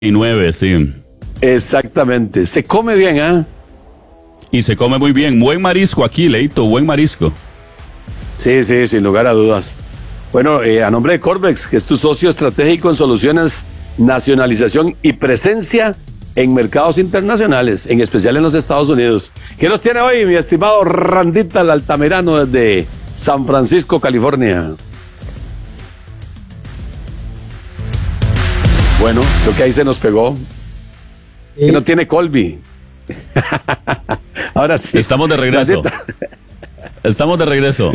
9, sí. Exactamente. Se come bien, ¿ah? Y se come muy bien. Buen marisco aquí, Leito, buen marisco. Sí, sin lugar a dudas. Bueno, a nombre de Corvex, que es tu socio estratégico en soluciones, nacionalización y presencia en mercados internacionales, en especial en los Estados Unidos. ¿Qué nos tiene hoy, mi estimado Randita el Altamirano desde San Francisco, California? Bueno, creo que ahí se nos pegó. Que no tiene Colby. Ahora sí. Estamos de regreso. Estamos de regreso.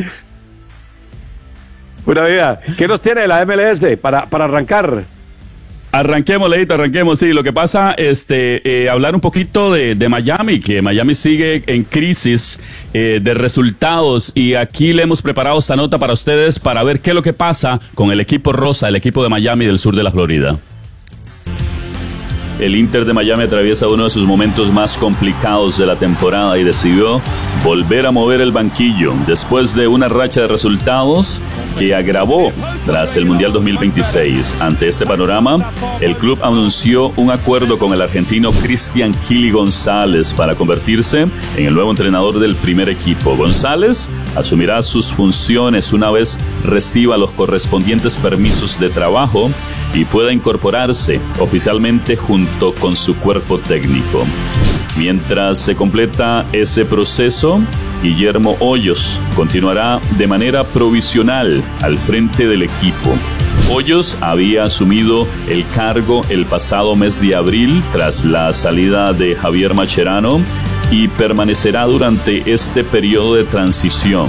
Pura vida. ¿Qué nos tiene la MLS para arrancar? Arranquemos, Leito, arranquemos. Sí, lo que pasa, hablar un poquito de Miami, que Miami sigue en crisis de resultados, y aquí le hemos preparado esta nota para ustedes para ver qué es lo que pasa con el equipo rosa, el equipo de Miami del sur de la Florida. El Inter de Miami atraviesa uno de sus momentos más complicados de la temporada y decidió volver a mover el banquillo después de una racha de resultados que agravó tras el Mundial 2026. Ante este panorama, el club anunció un acuerdo con el argentino Cristian Kili González para convertirse en el nuevo entrenador del primer equipo. González asumirá sus funciones una vez reciba los correspondientes permisos de trabajo y pueda incorporarse oficialmente junto con su cuerpo técnico. Mientras se completa ese proceso, Guillermo Hoyos continuará de manera provisional al frente del equipo. Hoyos había asumido el cargo el pasado mes de abril tras la salida de Javier Mascherano y permanecerá durante este periodo de transición.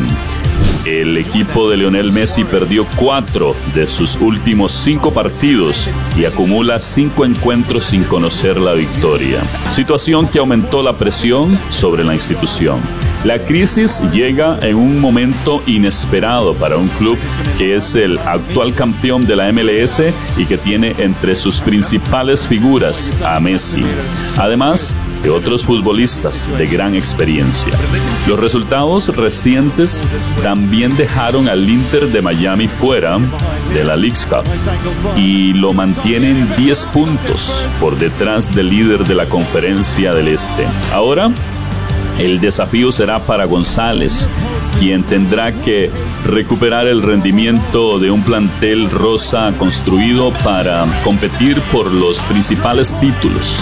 El equipo de Lionel Messi perdió 4 de sus últimos 5 partidos y acumula 5 encuentros sin conocer la victoria, situación que aumentó la presión sobre la institución. La crisis llega en un momento inesperado para un club que es el actual campeón de la MLS y que tiene entre sus principales figuras a Messi, además de otros futbolistas de gran experiencia. Los resultados recientes también dejaron al Inter de Miami fuera de la Leagues Cup y lo mantienen 10 puntos por detrás del líder de la Conferencia del Este. Ahora, el desafío será para González, quien tendrá que recuperar el rendimiento de un plantel rosa construido para competir por los principales títulos.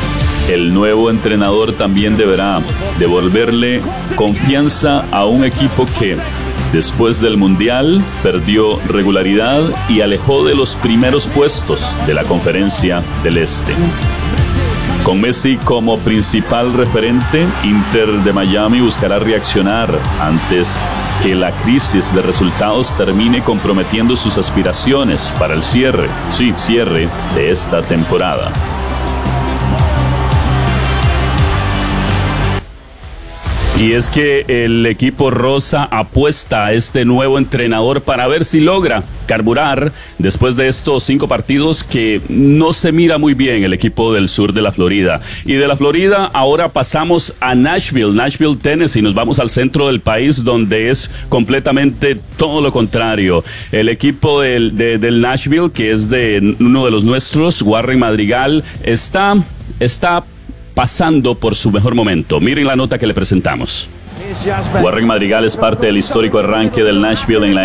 El nuevo entrenador también deberá devolverle confianza a un equipo que, después del Mundial, perdió regularidad y alejó de los primeros puestos de la Conferencia del Este. Con Messi como principal referente, Inter de Miami buscará reaccionar antes que la crisis de resultados termine comprometiendo sus aspiraciones para el cierre de esta temporada. Y es que el equipo rosa apuesta a este nuevo entrenador para ver si logra carburar después de estos 5 partidos que no se mira muy bien el equipo del sur de la Florida. Y de la Florida ahora pasamos a Nashville, Tennessee. Nos vamos al centro del país, donde es completamente todo lo contrario. El equipo del Nashville, que es de uno de los nuestros, Warren Madrigal, está pasando por su mejor momento. Miren la nota que le presentamos. Warren Madrigal es parte del histórico arranque del Nashville en la